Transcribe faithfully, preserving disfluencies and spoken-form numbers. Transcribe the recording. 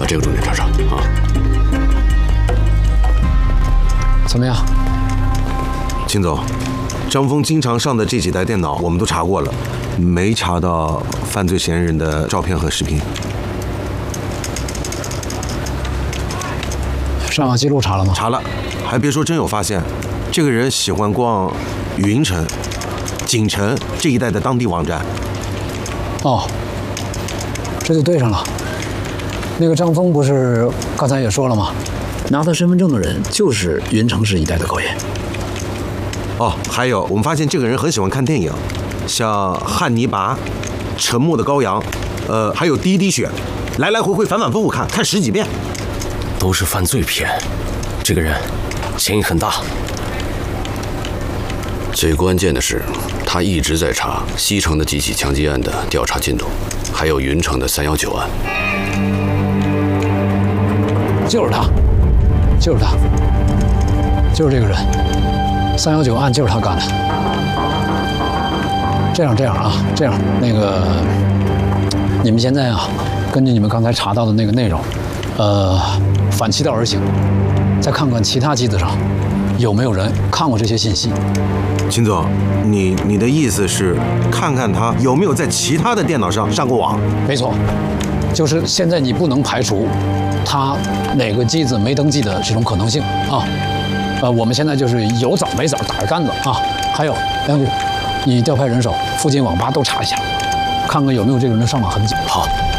把这个重点查查啊。 怎么样？ 秦总，张峰经常上的这几台电脑我们都查过了，没查到犯罪嫌疑人的照片和视频。 上网记录查了吗？ 查了，还别说，真有发现。这个人喜欢逛云城、锦城这一带的当地网站。 哦，这就对上了。那个张峰不是刚才也说了吗？拿他身份证的人就是云城市一带的狗爷。 哦，还有，我们发现这个人很喜欢看电影，像《汉尼拔》《沉默的羔羊》，呃，还有《第一滴血》，来来回回、反反复复看，看十几遍。 都是犯罪片，这个人嫌疑很大。最关键的是，他一直在查西城的几起枪击案的调查进度，还有云城的三幺九案。 就是他，就是他，就是这个人。三幺九案就是他干的。这样这样啊，这样那个，你们现在啊，根据你们刚才查到的那个内容，呃，反其道而行，再看看其他机子上有没有人看过这些信息。 秦总，你你的意思是看看他有没有在其他的电脑上上过网？ 没错，就是现在你不能排除他哪个机子没登记的这种可能性啊。呃，我们现在就是有枣没枣打个杆子啊。还有梁局，你调派人手，附近网吧都查一下，看看有没有这个人的上网痕迹。 好。